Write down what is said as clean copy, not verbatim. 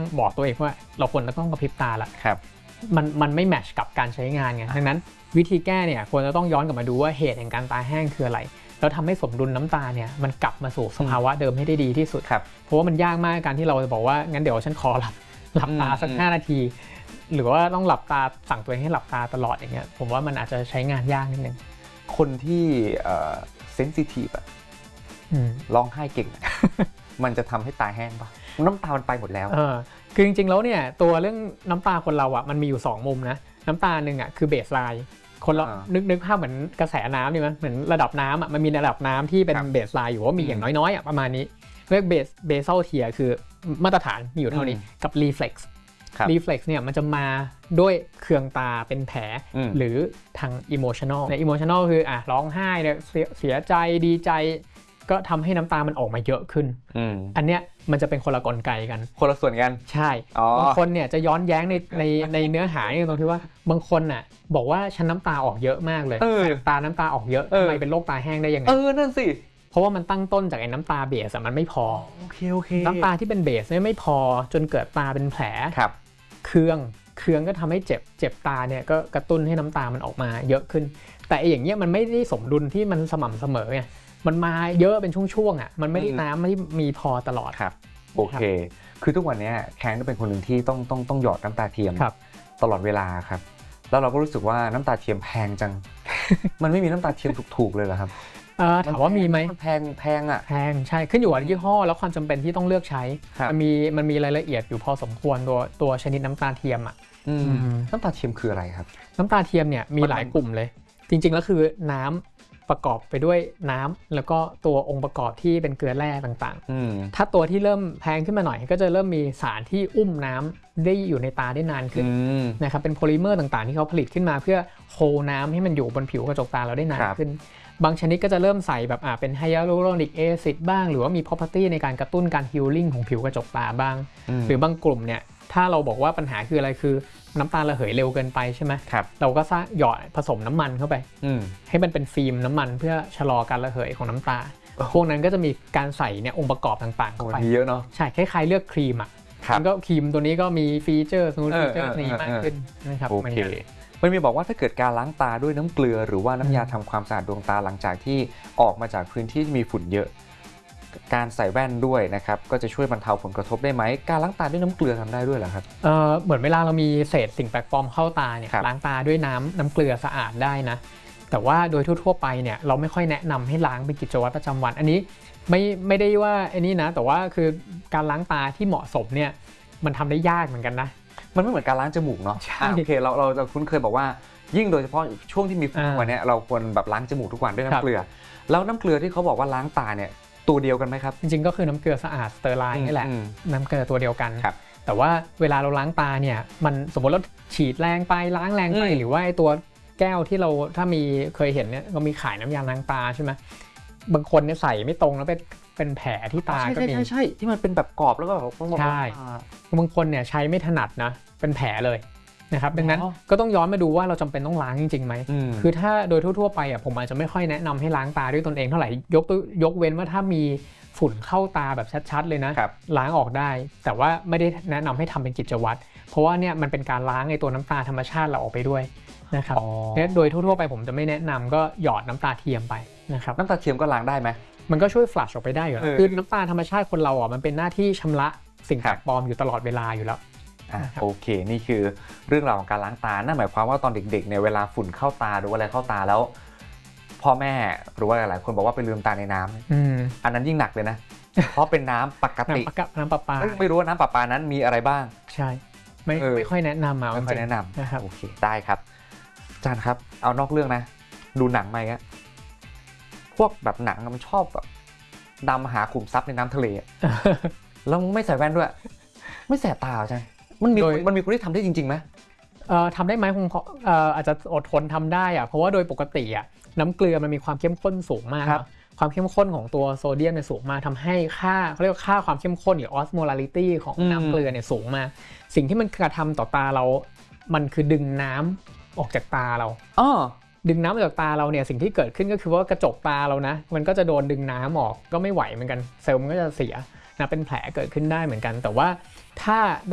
บอกตัวเองว่าเราควรจะต้องกระพริบตาละมันไม่แมทช์กับการใช้งานไงดังนั้นวิธีแก้เนี่ยควรจะต้องย้อนกลับมาดูว่าเหตุแห่งการตาแห้งคืออะไรแล้วทำให้สมดุลน้ำตาเนี่ยมันกลับมาสู่สภาวะเดิมให้ได้ดีที่สุดเพราะว่ามันยากมากการที่เราจะบอกว่างั้นเดี๋ยวฉันขอหลับตาสัก5 นาทีหรือว่าต้องหลับตาสั่งตัวเองให้หลับตาตลอดอย่างเงี้ยผมว่ามันอาจจะใช้งานยากนิดนึงคนที่เซนซิทีฟร้องไห้เก่ง มันจะทำให้ตาแห้งปะน้ำตามันไปหมดแล้วคือจริงๆแล้วเนี่ยตัวเรื่องน้ำตาคนเราอ่ะมันมีอยู่2 มุมนะน้ำตาหนึ่งอ่ะคือเบสไลน์คนเรานึกภาพเหมือนกระแสน้ำนี่มั้ยเหมือนระดับน้ำอ่ะมันมีระดับน้ำที่เป็นเบสไลน์อยู่ว่ามีอย่างน้อยๆอ่ะประมาณนี้เรียกเบซัลเทียร์คือมาตรฐานมีอยู่เท่านี้กับรีเฟล็กซ์เนี่ยมันจะมาด้วยเคืองตาเป็นแผลหรือทางอิโมชันอลในอิโมชันอลคือร้องไห้เนี่ยเสียใจดีใจก็ทำให้น้ำตามันออกมาเยอะขึ้นอันเนี้ยมันจะเป็นคนละกลไกกันคนละส่วนกันใช่บางคนเนี่ยจะย้อนแย้งในเนื้อหาตรงที่ว่าบางคนน่ะบอกว่าฉันน้ำตาออกเยอะมากเลยน้ำตาออกเยอะทำไมเป็นโรคตาแห้งได้ยังไงนั่นสิเพราะว่ามันตั้งต้นจากไอ้น้ำตาเบสมันไม่พอโอเคน้ำตาที่เป็นเบสไม่พอจนเกิดตาเป็นแผลเคืองก็ทำให้เจ็บตาเนี่ยก็กระตุ้นให้น้ำตามันออกมาเยอะขึ้นแต่อย่างเงี้ยมันไม่ได้สมดุลที่มันสม่ำเสมอไงมันมาเยอะเป็นช่วงๆอ่ะมันไม่ได้น้ำที่มีพอตลอดครับโอเคคือทุกวันนี้แข้งต้องเป็นคนหนึ่งที่ต้องหยอดน้ำตาเทียมตลอดเวลาครับแล้วเราก็รู้สึกว่าน้ำตาเทียมแพงจัง มันไม่มีน้ำตาเทียมถูกๆเลยเหรอครับถามว่ามีไหมแพงอ่ะแพงใช่ขึ้นอยู่กับยี่ห้อแล้วความจำเป็นที่ต้องเลือกใช้มันมีรายละเอียดอยู่พอสมควรตัวชนิดน้ำตาเทียมอ่ะน้ำตาเทียมคืออะไรครับน้ำตาเทียมเนี่ยมีหลายกลุ่มเลยจริงๆแล้วคือน้ำประกอบไปด้วยน้ำแล้วก็ตัวองค์ประกอบที่เป็นเกลือแร่ต่างๆถ้าตัวที่เริ่มแพงขึ้นมาหน่อยก็จะเริ่มมีสารที่อุ้มน้ำได้อยู่ในตาได้นานขึ้นนะครับเป็นโพลิเมอร์ต่างๆที่เขาผลิตขึ้นมาเพื่อโฮน้ำให้มันอยู่บนผิวกระจกตาเราได้นานขึ้นบางชนิดก็จะเริ่มใส่แบบเป็นไฮยาลูโรนิกแอซิดบ้างหรือว่ามี property ในการกระตุ้นการฮีลลิ่งของผิวกระจกตาบ้างหรือบางกลุ่มเนี่ยถ้าเราบอกว่าปัญหาคืออะไรคือน้ำตาระเหยเร็วเกินไปใช่ไหมเราก็หยอดผสมน้ำมันเข้าไปให้มันเป็นฟิล์มน้ำมันเพื่อชะลอการระเหยของน้ำตาพวกนั้นก็จะมีการใส่เนี่ยองค์ประกอบต่างๆเข้าไปเยอะเนาะใช่คล้ายๆเลือกครีมอ่ะมันก็ครีมตัวนี้ก็มีฟีเจอร์สมมติฟีเจอร์นี้มากขึ้นนะครับโอเคมันมีบอกว่าถ้าเกิดการล้างตาด้วยน้ำเกลือหรือว่าน้ำยาทำความสะอาดดวงตาหลังจากที่ออกมาจากพื้นที่ที่มีฝุ่นเยอะการใส่แว่นด้วยนะครับก็จะช่วยบรรเทาผลกระทบได้ไหมการล้างตาด้วยน้ำเกลือทำได้ด้วยเหรอครับเหมือนเวลาเรามีเศษสิ่งแปลกปลอมเข้าตาเนี่ยล้างตาด้วยน้ำเกลือสะอาดได้นะแต่ว่าโดยทั่วๆไปเนี่ยเราไม่ค่อยแนะนำให้ล้างเป็นกิจวัตรประจำวันอันนี้ไม่ได้ว่าไอ้นี่นะแต่ว่าคือการล้างตาที่เหมาะสมเนี่ยมันทำได้ยากเหมือนกันนะมันไม่เหมือนการล้างจมูกเนาะโอเคเราจะคุ้นเคยบอกว่ายิ่งโดยเฉพาะช่วงที่มีฝุ่นวันนี้เราควรแบบล้างจมูกทุกวันด้วยน้ำเกลือแล้วน้ำเกลือที่เขาบอกว่าล้างตาเนี่ยตัวเดียวกันไหมครับจริงๆก็คือน้ำเกลือสะอาดสเตอร์ไลน์นี่แหละน้ำเกลือตัวเดียวกันแต่ว่าเวลาเราล้างตาเนี่ยมันสมมติเราฉีดแรงไปล้างแรงไปหรือว่าไอ้ตัวแก้วที่เราถ้ามีเคยเห็นเนี่ยก็มีขายน้ำยาล้างตาใช่ไหมบางคนเนี่ยใส่ไม่ตรงแล้วเป็นแผลที่ตาก็มีใช่ที่มันเป็นแบบกรอบแล้วก็ใช่บางคนเนี่ยใช้ไม่ถนัดนะเป็นแผลเลยนะครับดังนั้นก็ต้องย้อนมาดูว่าเราจำเป็นต้องล้างจริงๆไหมคือถ้าโดยทั่วๆไปผมอาจจะไม่ค่อยแนะนำให้ล้างตาด้วยตนเองเท่าไหร่ยกเว้นว่าถ้ามีฝุ่นเข้าตาแบบชัดๆเลยนะล้างออกได้แต่ว่าไม่ได้แนะนำให้ทำเป็นกิจวัตรเพราะว่าเนี่ยมันเป็นการล้างไอ้ตัวน้ำตาธรรมชาติเราออกไปด้วยนะครับเนี่ยโดยทั่วๆไปผมจะไม่แนะนำก็หยอดน้ำตาเทียมไปนะครับน้ำตาเทียมก็ล้างได้ไหมมันก็ช่วยฟลัชออกไปได้อยู่แล้วคือน้ำตาธรรมชาติคนเรามันเป็นหน้าที่ชำระสิ่งแปลกปลอมอยู่ตลอดเวลาอยู่แล้วโอเคนี่คือเรื่องราวของการล้างตานั่นหมายความว่าตอนเด็กๆเนี่ยเวลาฝุ่นเข้าตาหรือว่าอะไรเข้าตาแล้วพ่อแม่หรือว่าหลายๆคนบอกว่าไปลืมตาในน้ำอันนั้นยิ่งหนักเลยนะเพราะเป็นน้ำปกติน้ำประปาไม่รู้ว่าน้ำประปานั้นมีอะไรบ้างใช่ไม่ค่อยแนะนำไม่ค่อยแนะนำนะครับโอเคได้ครับอาจารย์ครับเอานอกเรื่องนะดูหนังไหมครับพวกแบบหนังมันชอบแบบดำหาขุมทรัพย์ในน้ำทะเลแล้วไม่ใส่แว่นด้วยไม่แสบตาใช่มันมีคนที่ทำได้จริงๆไหมทำได้ไหมคงอาจจะอดทนทำได้เพราะว่าโดยปกติน้ำเกลือมันมีความเข้มข้นสูงมากความเข้มข้นของตัวโซเดียมเนี่ยสูงมากทำให้เขาเรียกว่าค่าความเข้มข้นหรือ osmolality ของน้ำเกลือเนี่ยสูงมากสิ่งที่มันกระทำต่อตาเรามันคือดึงน้ำออกจากตาเราดึงน้ำออกจากตาเราเนี่ยสิ่งที่เกิดขึ้นก็คือว่ากระจกตาเรานะมันก็จะโดนดึงน้ำออกก็ไม่ไหวเหมือนกันเซลล์มันก็จะเสียนะเป็นแผลเกิดขึ้นได้เหมือนกันแต่ว่าถ้า